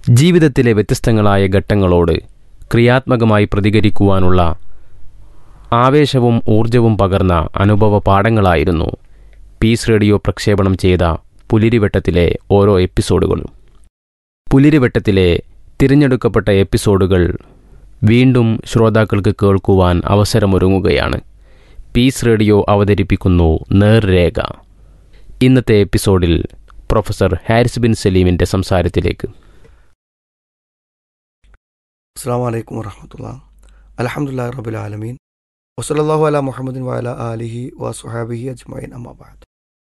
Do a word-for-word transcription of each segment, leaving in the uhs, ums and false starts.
ജീവിതത്തിലെ വ്യത്യസ്തങ്ങളായ ഘട്ടങ്ങളോട് ക്രിയാത്മകമായി പ്രതികരിക്കുവാനുള്ള ആവേശവും ഊർജവും പകർന്ന അനുഭവ പാഠങ്ങളായിരുന്നു പീസ് റേഡിയോ പ്രക്ഷേപണം ചെയ്ത പുലിരിവട്ടത്തിലെ ഓരോ എപ്പിസോഡുകളും. പുലിരിവട്ടത്തിലെ തിരഞ്ഞെടുക്കപ്പെട്ട എപ്പിസോഡുകൾ വീണ്ടും ശ്രോതാക്കൾക്ക് കേൾക്കുവാൻ അവസരമൊരുങ്ങുകയാണ്. പീസ് റേഡിയോ അവതരിപ്പിക്കുന്നു നേർരേഖ. ഇന്നത്തെ എപ്പിസോഡിൽ പ്രൊഫസർ ഹാരിസ് ബിൻ സലീമിൻ്റെ സംസാരത്തിലേക്ക്. അസ്സലാമു അലൈക്കും വറഹ്മത്തുള്ളാഹി. അൽഹംദുലില്ലാഹി റബ്ബിൽ ആലമീൻ വസല്ലല്ലാഹു അലാ മുഹമ്മദിൻ വഅലാ ആലിഹി വസ്വഹാബിഹി അജ്മഈൻ. അമ്മാ ബഅദ്.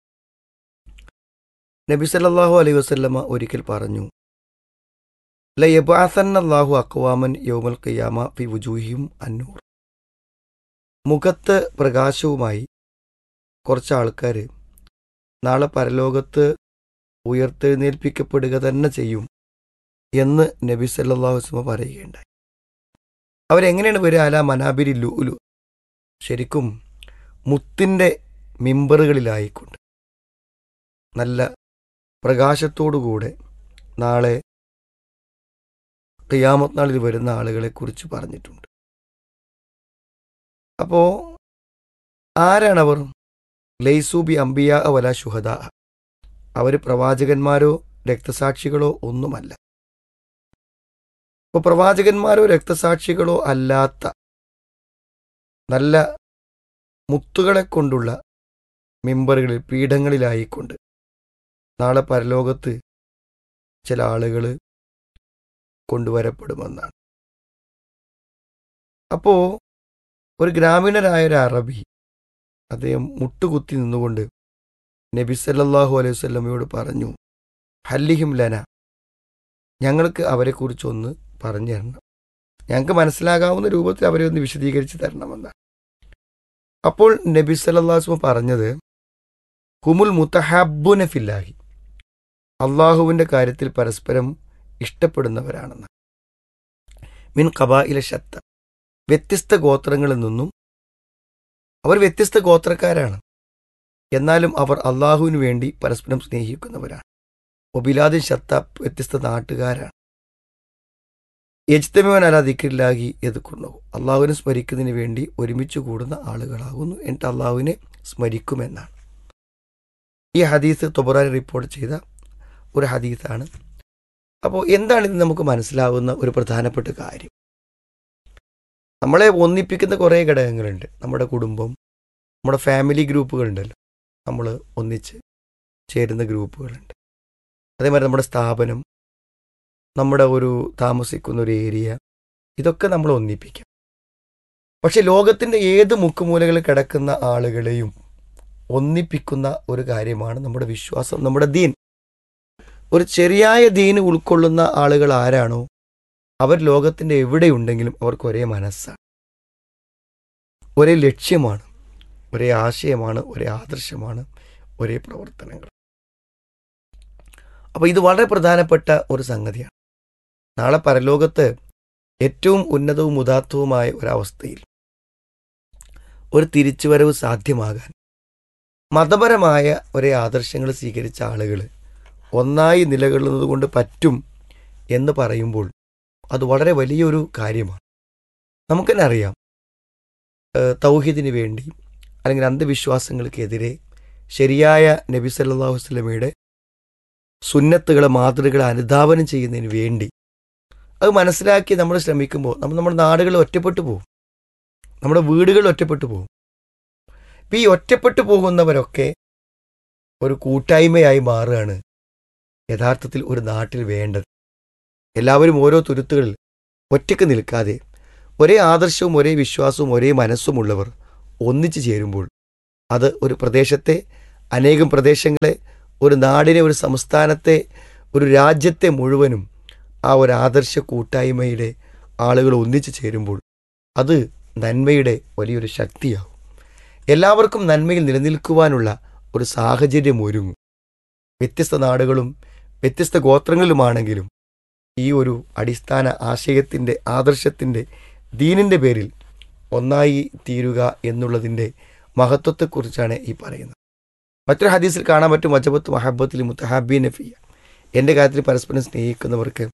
നബി സല്ലല്ലാഹു അലൈഹി വസല്ലമ ഒരിക്കൽ പറഞ്ഞു, ലയബ്അസന്നല്ലാഹു അഖ്വാമൻ യൗമൽ ഖിയാമ ഫി വുജൂഹിഹിം അന്നൂർ. മുഖത്ത് പ്രകാശവുമായി കുറച്ച് ആൾക്കാർ നാളെ പരലോകത്ത് ഉയർത്തെഴുന്നേൽപ്പിക്കപ്പെടുക തന്നെ ചെയ്യും എന്ന് നബി സല്ലല്ലാഹു അലൈഹി വസല്ലം പറയുകയുണ്ടായി. അവരെങ്ങനെയാണ് വരിക? അല മനാബിരി ലുലു, ശരിക്കും മുത്തിൻ്റെ മിമ്പറുകളിലായിക്കൊണ്ട് നല്ല പ്രകാശത്തോടുകൂടെ നാളെ ഖിയാമത്ത് നാളിൽ വരുന്ന ആളുകളെക്കുറിച്ച് പറഞ്ഞിട്ടുണ്ട്. അപ്പോൾ ആരാണവർ? ലൈസൂബി അംബിയാ വല ശുഹദാ, അവർ പ്രവാചകന്മാരോ രക്തസാക്ഷികളോ ഒന്നുമല്ല. ഇപ്പോൾ പ്രവാചകന്മാരോ രക്തസാക്ഷികളോ അല്ലാത്ത നല്ല മുത്തുകളെ കൊണ്ടുള്ള മിമ്പറുകളിൽ പീഠങ്ങളിലായിക്കൊണ്ട് നാളെ പരലോകത്ത് ചില ആളുകൾ കൊണ്ടുവരപ്പെടുമെന്നാണ്. അപ്പോൾ ഒരു ഗ്രാമീണരായ ഒരു അറബി അദ്ദേഹം മുട്ടുകുത്തി നിന്നുകൊണ്ട് നബി സല്ലല്ലാഹു അലൈഹി വസല്ലമയോട് പറഞ്ഞു, ഹല്ലിഹിം ലന, ഞങ്ങൾക്ക് അവരെക്കുറിച്ചൊന്ന് പറഞ്ഞു തരണം, ഞങ്ങൾക്ക് മനസ്സിലാകാവുന്ന രൂപത്തിൽ അവരെ ഒന്ന് വിശദീകരിച്ച് തരണമെന്നാണ്. അപ്പോൾ നബി സല്ലല്ലാഹു അലൈഹി വസല്ലം പറഞ്ഞത്, ഹുമുൽ മുതഹബ്ബുന ഫില്ലാഹി, അള്ളാഹുവിൻ്റെ കാര്യത്തിൽ പരസ്പരം ഇഷ്ടപ്പെടുന്നവരാണെന്ന്. മിൻ ഖബായില ശത്ത, വ്യത്യസ്ത ഗോത്രങ്ങളിൽ നിന്നും അവർ വ്യത്യസ്ത ഗോത്രക്കാരാണ്, എന്നാലും അവർ അള്ളാഹുവിന് വേണ്ടി പരസ്പരം സ്നേഹിക്കുന്നവരാണ്. ഒബിലാദിൻ ശത്ത, വ്യത്യസ്ത നാട്ടുകാരാണ്. യജ്തമിവൻ അലാ ദിക്രില്ലാഹി യദ്കുറുനഹു, അള്ളാഹുവിനെ സ്മരിക്കുന്നതിന് വേണ്ടി ഒരുമിച്ച് കൂടുന്ന ആളുകളാകുന്നു, എന്നിട്ട് അള്ളാഹുവിനെ സ്മരിക്കുമെന്നാണ്. ഈ ഹദീസ് തൊബറാനി റിപ്പോർട്ട് ചെയ്ത ഒരു ഹദീസാണ്. അപ്പോൾ എന്താണ് ഇത് നമുക്ക് മനസ്സിലാവുന്ന ഒരു പ്രധാനപ്പെട്ട കാര്യം? നമ്മളെ ഒന്നിപ്പിക്കുന്ന കുറേ ഘടകങ്ങളുണ്ട്. നമ്മുടെ കുടുംബം, നമ്മുടെ ഫാമിലി ഗ്രൂപ്പുകളുണ്ടല്ലോ, നമ്മൾ ഒന്നിച്ച് ചേരുന്ന ഗ്രൂപ്പുകളുണ്ട്. അതേമാതിരി നമ്മുടെ സ്ഥാപനം, നമ്മുടെ ഒരു താമസിക്കുന്ന ഒരു ഏരിയ, ഇതൊക്കെ നമ്മൾ ഒന്നിപ്പിക്കാം. പക്ഷെ ലോകത്തിൻ്റെ ഏത് മുക്കുമൂലകളിൽ കിടക്കുന്ന ആളുകളെയും ഒന്നിപ്പിക്കുന്ന ഒരു കാര്യമാണ് നമ്മുടെ വിശ്വാസം, നമ്മുടെ ദീൻ. ഒരു ശരിയായ ദീൻ ഉൾക്കൊള്ളുന്ന ആളുകൾ ആരാണോ അവർ ലോകത്തിൻ്റെ എവിടെയുണ്ടെങ്കിലും അവർക്ക് ഒരേ മനസ്സാണ്, ഒരേ ലക്ഷ്യമാണ്, ഒരേ ആശയമാണ്, ഒരേ ആദർശമാണ്, ഒരേ പ്രവർത്തനങ്ങൾ. അപ്പോൾ ഇത് വളരെ പ്രധാനപ്പെട്ട ഒരു സംഗതിയാണ്. നാളെ പരലോകത്ത് ഏറ്റവും ഉന്നതവും ഉദാത്തവുമായ ഒരവസ്ഥയിൽ ഒരു തിരിച്ചുവരവ് സാധ്യമാകാൻ മതപരമായ ഒരേ ആദർശങ്ങൾ സ്വീകരിച്ച ആളുകൾ ഒന്നായി നിലകൊള്ളുന്നത് കൊണ്ട് പറ്റും എന്ന് പറയുമ്പോൾ അത് വളരെ വലിയൊരു കാര്യമാണ്. നമുക്ക് തന്നെ അറിയാം, തൗഹീദിന് വേണ്ടി അല്ലെങ്കിൽ അന്ധവിശ്വാസങ്ങൾക്കെതിരെ ശരിയായ നബി സല്ലല്ലാഹു അലൈഹി വസല്ലമയുടെ സുന്നത്തുകളെ, മാതൃകളെ അനുധാവനം ചെയ്യുന്നതിന് വേണ്ടി അത് മനസ്സിലാക്കി നമ്മൾ ശ്രമിക്കുമ്പോൾ നമ്മൾ നമ്മുടെ നാടുകളിൽ ഒറ്റപ്പെട്ടു പോകും, നമ്മുടെ വീടുകളിൽ ഒറ്റപ്പെട്ടു പോകും. ഇപ്പം ഈ ഒറ്റപ്പെട്ടു പോകുന്നവരൊക്കെ ഒരു കൂട്ടായ്മയായി മാറുകയാണ് യഥാർത്ഥത്തിൽ ഒരു നാട്ടിൽ വേണ്ടത്. എല്ലാവരും ഓരോ തുരുത്തുകളിൽ ഒറ്റയ്ക്ക് നിൽക്കാതെ ഒരേ ആദർശവും ഒരേ വിശ്വാസവും ഒരേ മനസ്സുമുള്ളവർ ഒന്നിച്ചു ചേരുമ്പോൾ അത് ഒരു പ്രദേശത്തെ, അനേകം പ്രദേശങ്ങളെ, ഒരു നാടിനെ, ഒരു സംസ്ഥാനത്തെ, ഒരു രാജ്യത്തെ മുഴുവനും ആ ഒരു ആദർശ കൂട്ടായ്മയുടെ ആളുകൾ ഒന്നിച്ചു ചേരുമ്പോൾ അത് നന്മയുടെ വലിയൊരു ശക്തിയാകും. എല്ലാവർക്കും നന്മയിൽ നിലനിൽക്കുവാനുള്ള ഒരു സാഹചര്യം ഒരുങ്ങും. വ്യത്യസ്ത നാടുകളും വ്യത്യസ്ത ഗോത്രങ്ങളുമാണെങ്കിലും ഈ ഒരു അടിസ്ഥാന ആശയത്തിൻ്റെ, ആദർശത്തിൻ്റെ, ദീനിൻ്റെ പേരിൽ ഒന്നായി തീരുക എന്നുള്ളതിൻ്റെ മഹത്വത്തെക്കുറിച്ചാണ് ഈ പറയുന്നത്. മറ്റൊരു ഹദീസിൽ കാണാൻ പറ്റും, വജബത്ത് മഹബത്തിൽ മുത്തഹാബീന ഫിയ, എൻ്റെ കാര്യത്തിൽ പരസ്പരം സ്നേഹിക്കുന്നവർക്ക്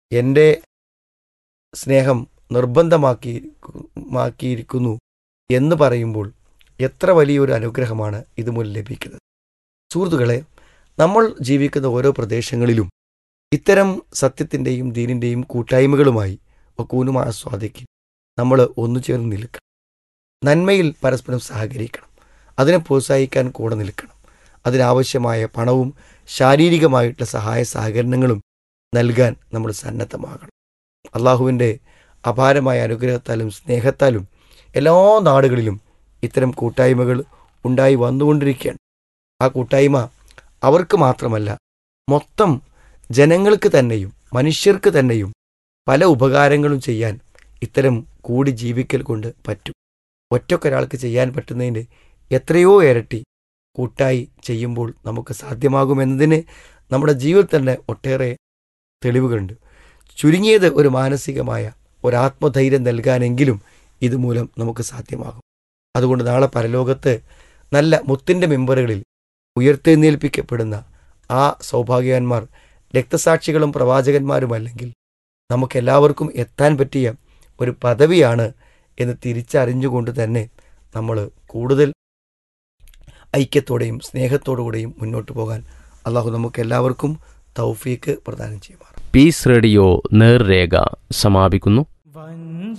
എൻ്റെ സ്നേഹം നിർബന്ധമാക്കി മാക്കിയിരിക്കുന്നു എന്ന് പറയുമ്പോൾ എത്ര വലിയൊരു അനുഗ്രഹമാണ് ഇതുമൂലം ലഭിക്കുന്നത്. സുഹൃത്തുക്കളെ, നമ്മൾ ജീവിക്കുന്ന ഓരോ പ്രദേശങ്ങളിലും ഇത്തരം സത്യത്തിൻ്റെയും ദീനിൻ്റെയും കൂട്ടായ്മകളുമായി വക്കൂനുമാ സ്വാദിക്കും നമ്മൾ ഒന്നു ചേർന്ന് നിൽക്കണം. നന്മയിൽ പരസ്പരം സഹകരിക്കണം. അതിനെ പ്രോത്സാഹിക്കാൻ കൂടെ നിൽക്കണം. അതിനാവശ്യമായ പണവും ശാരീരികമായിട്ടുള്ള സഹായ സഹകരണങ്ങളും നൽകാൻ നമ്മൾ സന്നദ്ധമാകണം. അള്ളാഹുവിൻ്റെ അപാരമായ അനുഗ്രഹത്താലും സ്നേഹത്താലും എല്ലാ നാടുകളിലും ഇത്തരം കൂട്ടായ്മകൾ ഉണ്ടായി വന്നുകൊണ്ടിരിക്കുകയാണ്. ആ കൂട്ടായ്മ അവർക്ക് മാത്രമല്ല, മൊത്തം ജനങ്ങൾക്ക് തന്നെയും മനുഷ്യർക്ക് തന്നെയും പല ഉപകാരങ്ങളും ചെയ്യാൻ ഇത്തരം കൂടി ജീവിക്കൽ കൊണ്ട് പറ്റും. ഒറ്റക്കൊരാൾക്ക് ചെയ്യാൻ പറ്റുന്നതിൻ്റെ എത്രയോ ഇരട്ടി കൂട്ടായി ചെയ്യുമ്പോൾ നമുക്ക് സാധ്യമാകുമെന്നതിന് നമ്മുടെ ജീവിതത്തിൽ തന്നെ ഒട്ടേറെ തെളിവുകളുണ്ട്. ചുരുങ്ങിയത് ഒരു മാനസികമായ ഒരാത്മധൈര്യം നൽകാനെങ്കിലും ഇതുമൂലം നമുക്ക് സാധ്യമാകും. അതുകൊണ്ട് നാളെ പരലോകത്ത് നല്ല മുത്തിൻ്റെ മെമ്പറുകളിൽ ഉയർത്തെഴുന്നേൽപ്പിക്കപ്പെടുന്ന ആ സൗഭാഗ്യവാന്മാർ രക്തസാക്ഷികളും പ്രവാചകന്മാരുമല്ലെങ്കിൽ നമുക്കെല്ലാവർക്കും എത്താൻ പറ്റിയ ഒരു പദവിയാണ് എന്ന് തിരിച്ചറിഞ്ഞുകൊണ്ട് തന്നെ നമ്മൾ കൂടുതൽ ഐക്യത്തോടെയും സ്നേഹത്തോടുകൂടെയും മുന്നോട്ട് പോകാൻ അള്ളാഹു നമുക്കെല്ലാവർക്കും തൗഫീക്ക് പ്രദാനം ചെയ്യുമാറാകട്ടെ. പീസ് റേഡിയോ നേർരേഖ സമാപിക്കുന്നു.